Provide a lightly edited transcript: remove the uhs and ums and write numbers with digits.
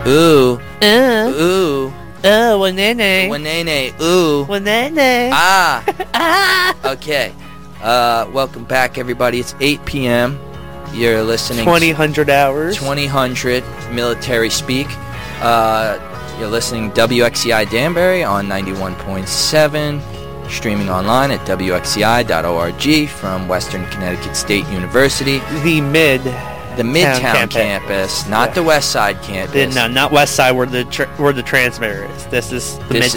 Ooh. Ooh. Oh, wanene. Wanene. Ooh. Wanene. Ah. Okay. Welcome back, everybody. It's 8 p.m. You're listening 2000 hours. 2000 military speak. You're listening to WXCI Danbury on 91.7. Streaming online at WXCI.org from Western Connecticut State University. The Midtown campus, not the West Side campus. No, not West Side where the transmitter is. This is the Midtown.